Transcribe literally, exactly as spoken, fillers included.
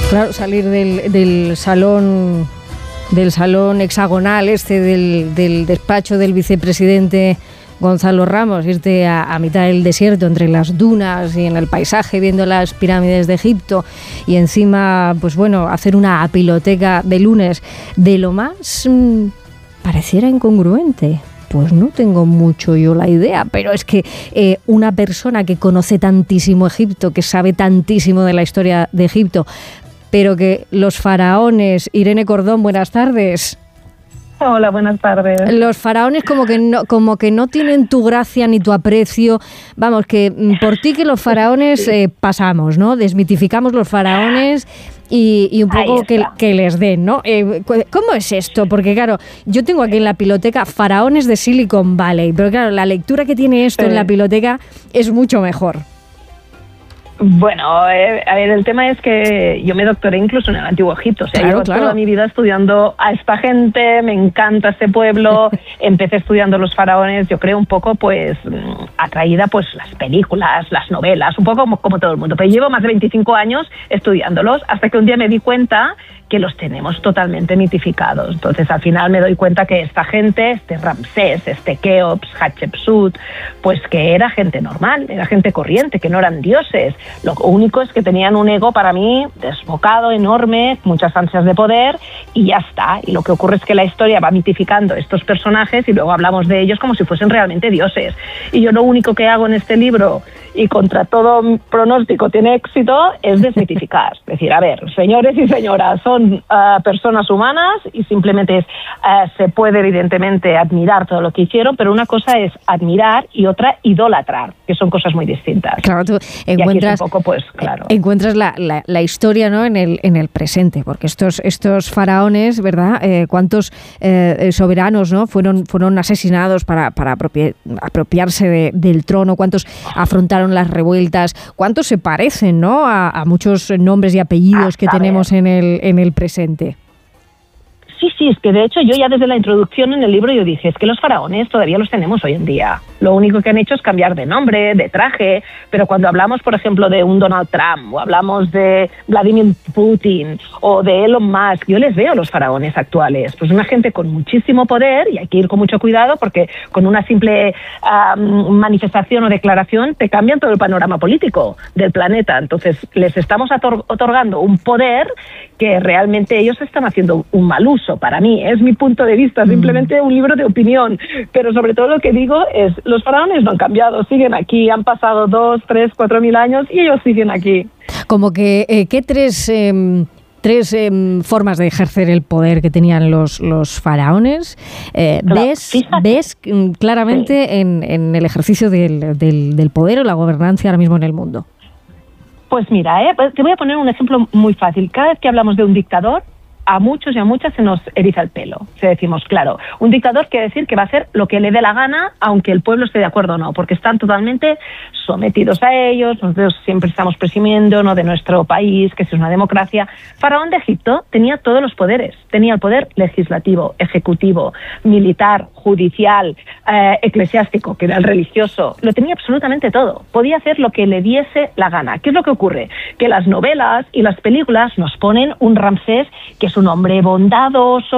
Claro, salir del, del salón del salón hexagonal este del, del despacho del vicepresidente Gonzalo Ramos, irte a, a mitad del desierto, entre las dunas y en el paisaje, viendo las pirámides de Egipto, y encima, pues bueno, hacer una piloteca de lunes de lo más mmm, pareciera incongruente. Pues no tengo mucho yo la idea, pero es que eh, una persona que conoce tantísimo Egipto, que sabe tantísimo de la historia de Egipto, pero que los faraones... Irene Cordón, buenas tardes. Hola, buenas tardes. Los faraones como que no, como que no tienen tu gracia ni tu aprecio. Vamos, que por ti que los faraones eh, pasamos, ¿no? Desmitificamos los faraones y, y un poco que, que les den, ¿no? Eh, ¿Cómo es esto? Porque claro, yo tengo aquí en la biblioteca faraones de Silicon Valley, pero claro, la lectura que tiene esto sí. en la biblioteca es mucho mejor. Bueno, eh, a ver, el tema es que yo me doctoré incluso en el Antiguo Egipto, o sea, claro, llevo claro. toda mi vida estudiando a esta gente, me encanta este pueblo, empecé estudiando los faraones, yo creo un poco pues atraída pues las películas, las novelas, un poco como, como todo el mundo, pero llevo más de veinticinco años estudiándolos hasta que un día me di cuenta que los tenemos totalmente mitificados. Entonces, al final me doy cuenta que esta gente, este Ramsés, este Keops, Hatshepsut, pues que era gente normal, era gente corriente, que no eran dioses. Lo único es que tenían un ego, para mí, desbocado, enorme, muchas ansias de poder, y ya está. Y lo que ocurre es que la historia va mitificando estos personajes y luego hablamos de ellos como si fuesen realmente dioses. Y yo lo único que hago en este libro, y contra todo pronóstico tiene éxito, es desmitificar. Es decir, a ver, señores y señoras, son uh, personas humanas y simplemente es, uh, se puede evidentemente admirar todo lo que hicieron, pero una cosa es admirar y otra idolatrar, que son cosas muy distintas. Claro, tú encuentras, un poco, pues, claro. encuentras la, la, la historia, ¿no?, en el, en el presente, porque estos, estos faraones, ¿verdad?, eh, cuántos eh, soberanos, ¿no?, fueron, fueron asesinados para, para apropiar, apropiarse de, del trono, cuántos afrontaron las revueltas, cuántos se parecen, ¿no?, a, a muchos nombres y apellidos ah, que tenemos en el, en el presente. Sí, sí, es que de hecho yo ya desde la introducción en el libro yo dije, es que los faraones todavía los tenemos hoy en día. Lo único que han hecho es cambiar de nombre, de traje, pero cuando hablamos, por ejemplo, de un Donald Trump, o hablamos de Vladimir Putin, o de Elon Musk, yo les veo a los faraones actuales. Pues una gente con muchísimo poder, y hay que ir con mucho cuidado, porque con una simple um, manifestación o declaración te cambian todo el panorama político del planeta. Entonces, les estamos otorgando un poder que realmente ellos están haciendo un mal uso. Para mí, es mi punto de vista, simplemente un libro de opinión, pero sobre todo lo que digo es, los faraones no han cambiado, siguen aquí, han pasado dos, tres, cuatro mil años y ellos siguen aquí. Como que, eh, ¿qué tres... Eh... Tres eh, formas de ejercer el poder que tenían los, los faraones. Eh, ¿Ves, Fíjate. ves claramente sí. en, en el ejercicio del, del, del poder o la gobernanza ahora mismo en el mundo? Pues mira, eh, te voy a poner un ejemplo muy fácil. Cada vez que hablamos de un dictador, a muchos y a muchas se nos eriza el pelo. Se decimos, claro, un dictador quiere decir que va a hacer lo que le dé la gana, aunque el pueblo esté de acuerdo o no, porque están totalmente sometidos a ellos. Nosotros siempre estamos presumiendo, ¿no?, de nuestro país, que es una democracia. Faraón de Egipto tenía todos los poderes. Tenía el poder legislativo, ejecutivo, militar, judicial, eh, eclesiástico, que era el religioso. Lo tenía absolutamente todo. Podía hacer lo que le diese la gana. ¿Qué es lo que ocurre? Que las novelas y las películas nos ponen un Ramsés que es un hombre bondadoso,